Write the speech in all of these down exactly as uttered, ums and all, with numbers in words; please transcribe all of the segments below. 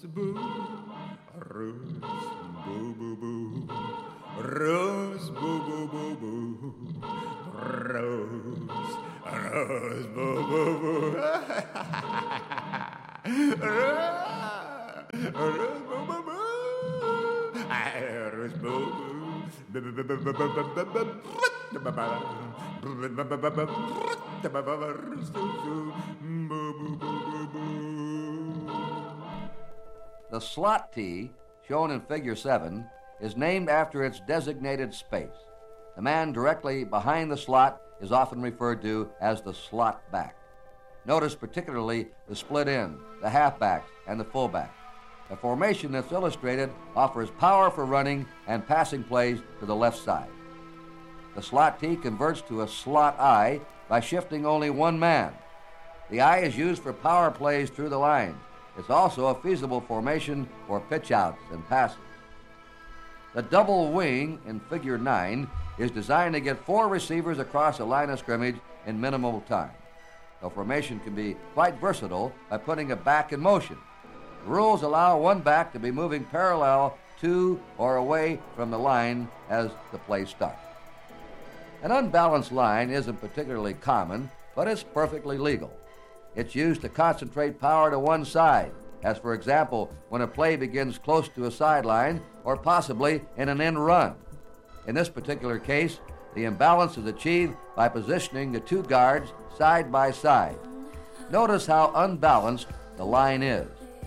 Boo, Rose, boo, boo, boo. Rose, boo, boo, boo, boo. Rose, Rose, boo, boo, boo. Rose, boo, boo, boo. Rose, boo, The slot tee, shown in Figure seven, is named after its designated space. The man directly behind the slot is often referred to as the slot back. Notice particularly the split end, the halfback, and the fullback. The formation that's illustrated offers power for running and passing plays to the left side. The slot tee converts to a slot I by shifting only one man. The I is used for power plays through the line. It's also a feasible formation for pitch-outs and passes. The double wing in Figure nine is designed to get four receivers across a line of scrimmage in minimal time. The formation can be quite versatile by putting a back in motion. The rules allow one back to be moving parallel to or away from the line as the play starts. An unbalanced line isn't particularly common, but it's perfectly legal. It's used to concentrate power to one side, as for example, when a play begins close to a sideline or possibly in an end run. In this particular case, the imbalance is achieved by positioning the two guards side by side. Notice how unbalanced the line is.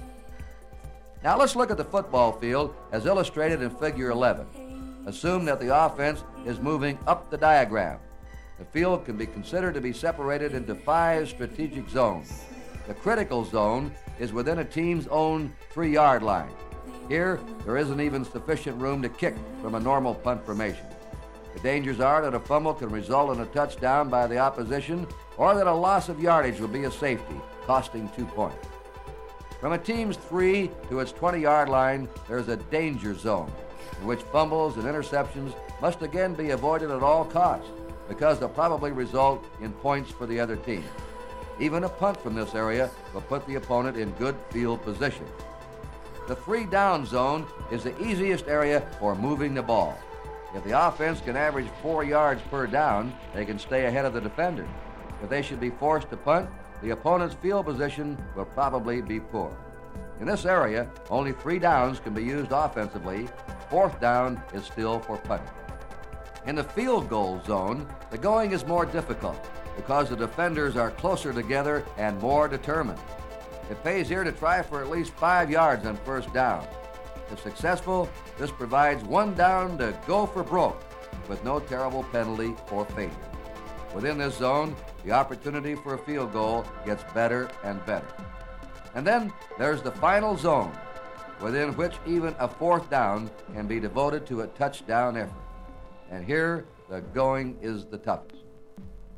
Now let's look at the football field as illustrated in Figure eleven. Assume that the offense is moving up the diagram. The field can be considered to be separated into five strategic zones. The critical zone is within a team's own three-yard line. Here, there isn't even sufficient room to kick from a normal punt formation. The dangers are that a fumble can result in a touchdown by the opposition or that a loss of yardage will be a safety, costing two points. From a team's three to its twenty-yard line, there's a danger zone in which fumbles and interceptions must again be avoided at all costs, because they'll probably result in points for the other team. Even a punt from this area will put the opponent in good field position. The three-down zone is the easiest area for moving the ball. If the offense can average four yards per down, they can stay ahead of the defender. If they should be forced to punt, the opponent's field position will probably be poor. In this area, only three downs can be used offensively. Fourth down is still for punting. In the field goal zone, the going is more difficult because the defenders are closer together and more determined. It pays here to try for at least five yards on first down. If successful, this provides one down to go for broke with no terrible penalty for failure. Within this zone, the opportunity for a field goal gets better and better. And then there's the final zone, within which even a fourth down can be devoted to a touchdown effort. And here, the going is the toughest.